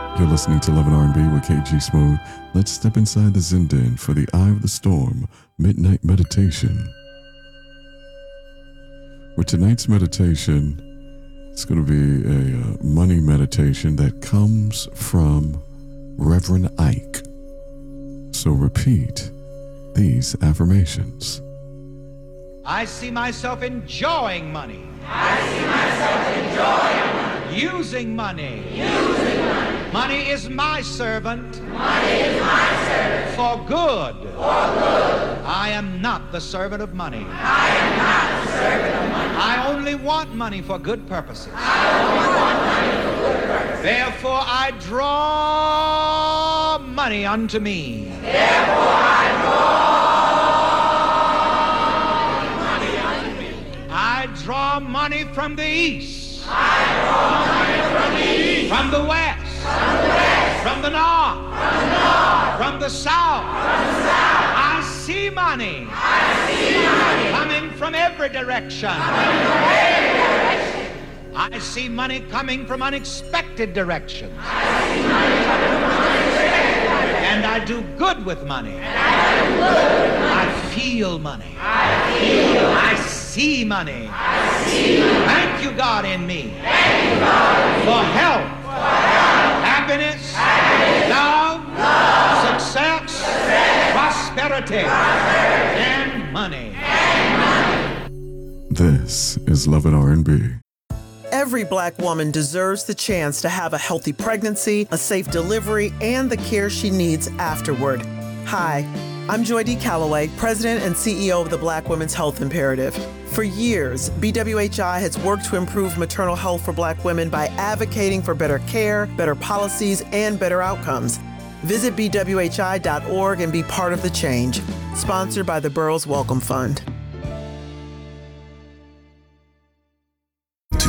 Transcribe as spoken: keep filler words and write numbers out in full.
You're listening to Love and R and B with K G Smooth. Let's step inside the Zindan for the Eye of the Storm Midnight Meditation. For tonight's meditation, it's going to be a uh, money meditation that comes from Reverend Ike. So repeat these affirmations. I see myself enjoying money. I see myself enjoying money. Using money. Using money. Money is my servant. Money is my servant. For good. For good. I am not the servant of money. I am not the servant of money. I only want money for good purposes. I only want money for good purposes. Therefore I draw money unto me. Therefore I draw money unto me. I draw money from the east. I draw money from the east. From the west. From the west. From the north. From the north. From the south. From the south. I see money. I see money. Coming from every direction. Coming from every direction. I see money coming from unexpected directions. I see money coming from unexpected directions. And I do good with money. And I do good with money. I feel money. I feel money. I see money. I see money. Thank you, God, in me. Thank you, God, For health. for health, Happiness. happiness, Love. love, Success. success, Prosperity. prosperity, And money. and money. This is Love and R and B. Every Black woman deserves the chance to have a healthy pregnancy, a safe delivery, and the care she needs afterward. Hi, I'm Joy D. Calloway, President and C E O of the Black Women's Health Imperative. For years, B W H I has worked to improve maternal health for Black women by advocating for better care, better policies, and better outcomes. Visit B W H I dot org and be part of the change. Sponsored by the Burroughs Wellcome Fund.